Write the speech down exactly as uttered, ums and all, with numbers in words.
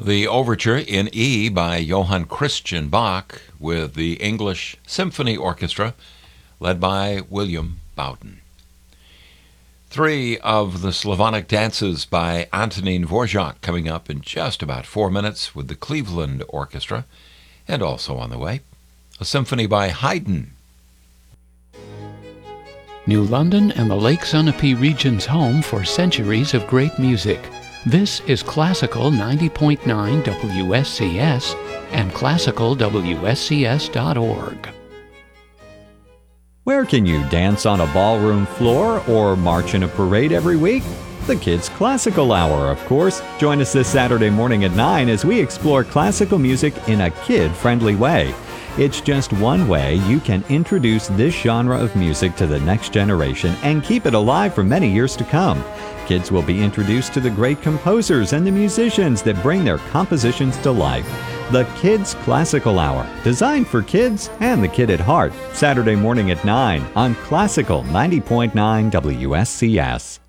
The Overture in E by Johann Christian Bach with the English Symphony Orchestra led by William Bowden. Three of the Slavonic dances by Antonín Dvorak coming up in just about four minutes with the Cleveland Orchestra, and also on the way, a symphony by Haydn. New London and the Lake Sunapee region's home for centuries of great music. This is Classical ninety point nine W S C S and classical W S C S dot org. Where can you dance on a ballroom floor or march in a parade every week? The Kids Classical Hour, of course. Join us this Saturday morning at nine as we explore classical music in a kid-friendly way. It's just one way you can introduce this genre of music to the next generation and keep it alive for many years to come. Kids will be introduced to the great composers and the musicians that bring their compositions to life. The Kids Classical Hour, designed for kids and the kid at heart. Saturday morning at nine on Classical ninety point nine W S C S.